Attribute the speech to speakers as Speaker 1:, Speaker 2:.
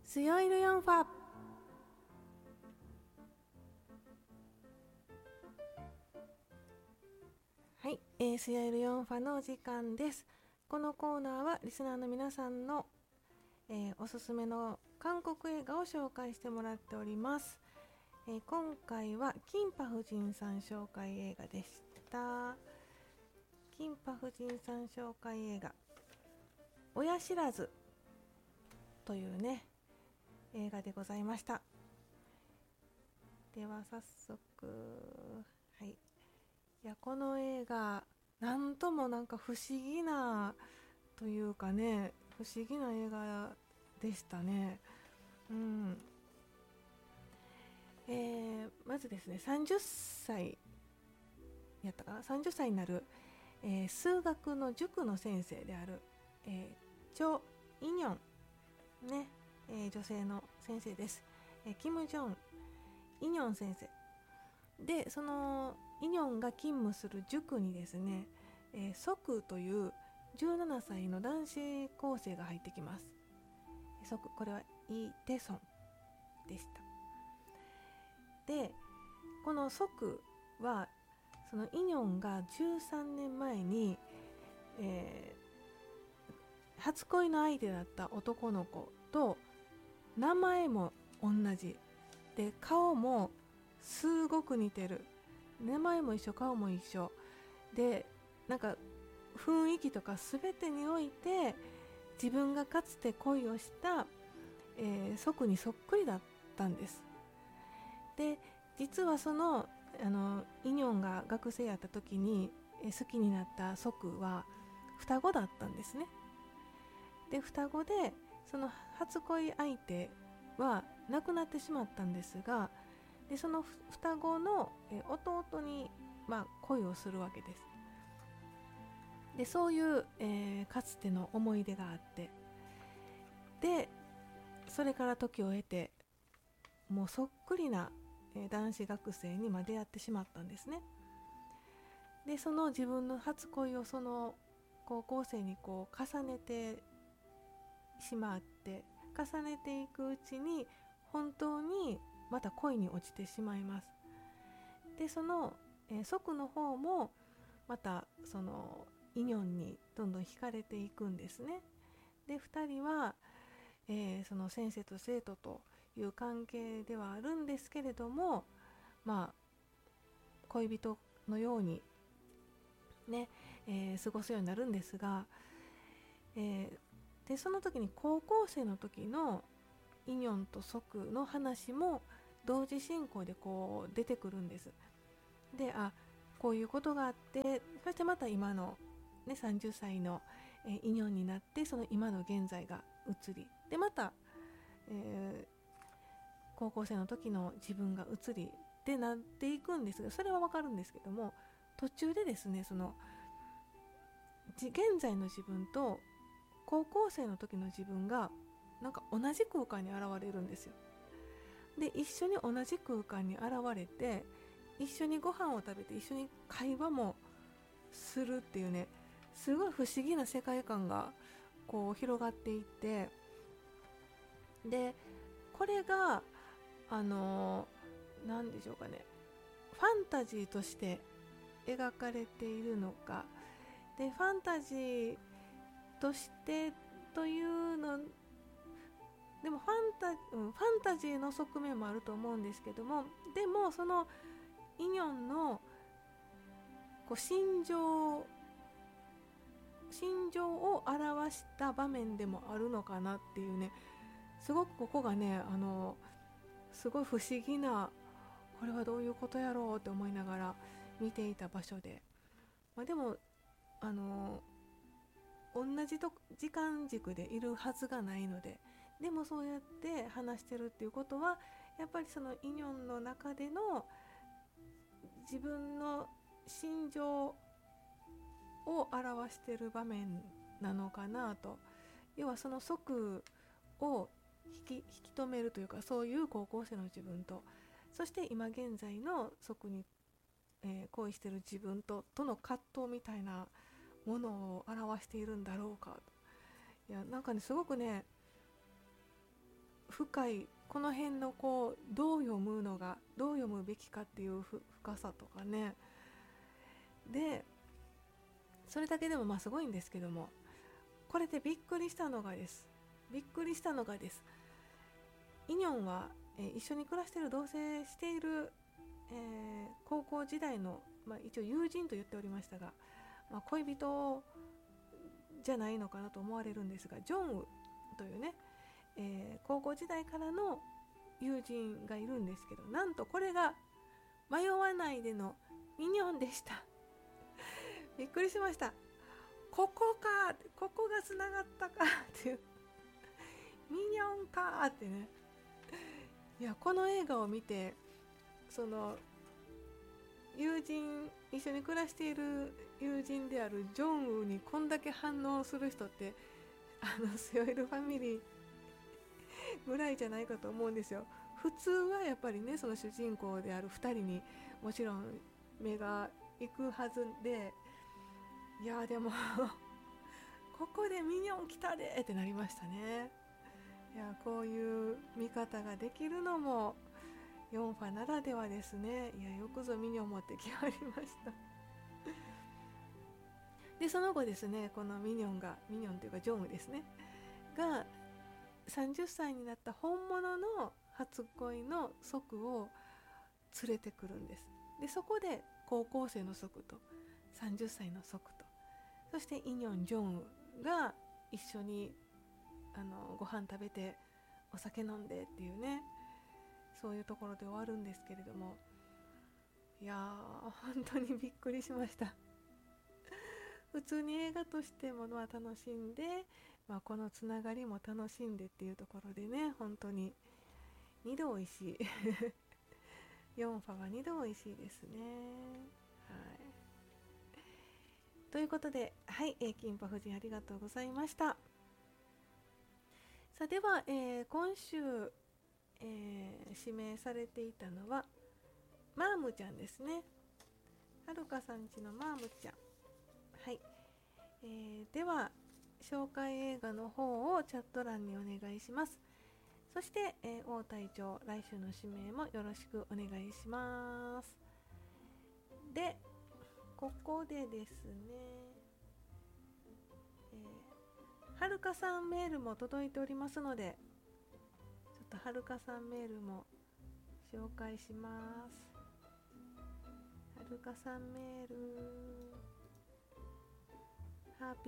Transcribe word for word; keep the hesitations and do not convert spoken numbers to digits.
Speaker 1: 強いルヨンファ。はい、えー、強いルヨンファの時間です。このコーナーはリスナーの皆さんの、えー、おすすめの韓国映画を紹介してもらっております。えー、今回はキンパ夫人さん紹介映画でした。キンパ夫人さん紹介映画、親知らずというね映画でございました。では早速、はい、いやこの映画なんともなんか不思議なというかね、不思議な映画でしたね。うん、えー、まずですね、さんじゅっさいやったかな、さんじゅっさいになる、えー、数学の塾の先生である、えー、チョ・イニョンね、えー、女性の先生です。えー、キム・ジョン・イニョン先生で、そのイニョンが勤務する塾にですね、えー、ソクというじゅうななさいの男子高生が入ってきます。ソク、これはイ・テソンでした。で、このソクはそのイニョンがじゅうさんねんまえに、えー、初恋の相手だった男の子と名前も同じで、顔もすごく似てる、名前も一緒、顔も一緒で、なんか雰囲気とか全てにおいて自分がかつて恋をした、えー、祖父にそっくりだったんです。で、実はそのあのイニョンが学生やった時に、えー、好きになった祖父は双子だったんですね。で、双子でその初恋相手は亡くなってしまったんですが、でその双子の、えー、弟に、まあ、恋をするわけです。でそういう、えー、かつての思い出があって、でそれから時を経てもうそっくりな、えー、男子学生にまで出会ってしまったんですね。でその自分の初恋をその高校生にこう重ねてしまって、重ねていくうちに本当にまた恋に落ちてしまいます。でその、えー、祖父の方もまたそのイニョンにどんどん惹かれていくんですね。でふたりは、えー、その先生と生徒という関係ではあるんですけれども、まあ恋人のようにね、えー過ごすようになるんですが、えーでその時に高校生の時のイニョンとソクの話も同時進行でこう出てくるんです。で、あ、こういうことがあって、そしてまた今の、ね、さんじゅっさいの、えー、イニョンになって、その今の現在が移り、でまた、えー高校生の時の自分が移りってなっていくんですが、それはわかるんですけども、途中でですね、その現在の自分と高校生の時の自分がなんか同じ空間に現れるんですよ。で一緒に同じ空間に現れて、一緒にご飯を食べて、一緒に会話もするっていうね、すごい不思議な世界観がこう広がっていって、でこれがあの何でしょうかね、ファンタジーとして描かれているのか、でファンタジーとしてというのでもファンタ、うん、ファンタジーの側面もあると思うんですけども、でもそのイニョンのこう心情心情を表した場面でもあるのかなっていうね、すごくここがね、あのすごい不思議な、これはどういうことやろうって思いながら見ていた場所で、まあ、でもあの同じと時間軸でいるはずがないので、でもそうやって話してるっていうことは、やっぱりそのイニョンの中での自分の心情を表している場面なのかなと。要はその即を引き引き止めるというか、そういう高校生の自分と、そして今現在の即に、えー恋している自分ととの葛藤みたいなものを表しているんだろうか。いやなんかね、すごくね、 深いこの辺のこうどう読むのがどう読むべきかっていう深さとかね。でそれだけでもまあすごいんですけども、これでびっくりしたのがですびっくりしたのがですイニョンは、えー、一緒に暮らしている同棲している、えー、高校時代の、まあ、一応友人と言っておりましたが、まあ、恋人じゃないのかなと思われるんですが、ジョンウというね、えー、高校時代からの友人がいるんですけど、なんとこれが迷わないでのミニョンでした。びっくりしました。ここか、ここがつながったかっていう、ミニョンかってね。いや、この映画を見て、その友人、一緒に暮らしている友人であるジョンウにこんだけ反応する人ってあのスヨエルファミリーぐらいじゃないかと思うんですよ。普通はやっぱりね、その主人公であるふたりにもちろん目が行くはずで、いやでもここでミニョン来たでってなりましたね。いや、こういう見方ができるのもよんファならではですね。いや、よくぞミニョン持ってきはりましたでその後ですね、このミニョンがミニョンというかジョンウですねがさんじゅっさいになった本物の初恋の祖父を連れてくるんです。でそこで高校生の祖父とさんじゅっさいの祖父と、そしてイニョン・ジョンウが一緒にあのご飯食べてお酒飲んでっていうね、そういうところで終わるんですけれども、いやー本当にびっくりしました普通に映画としてものは楽しんで、まあ、このつながりも楽しんでっていうところでね、本当ににどおいしいよんファはにどおいしいですね。はい、ということで、はい、えー、金パ夫人ありがとうございました。さあでは、えー、今週、えー、指名されていたのはマームちゃんですね。はるかさんちのマームちゃん。はい、えー、では紹介映画の方をチャット欄にお願いします。そして、えー、王隊長、来週の指名もよろしくお願いします。で、ここでですね、えー、はるかさんメールも届いておりますので、ちょっとはるかさんメールも紹介します。はるかさんメール、ハッピー